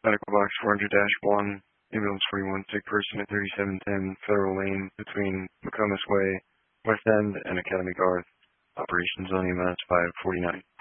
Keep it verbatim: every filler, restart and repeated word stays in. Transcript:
Medical Box four hundred dash one, Ambulance forty-one, sick person at thirty-seven ten Federal Lane between McComas Way, West End, and Academy Garth. Operations on E M S five forty-nine.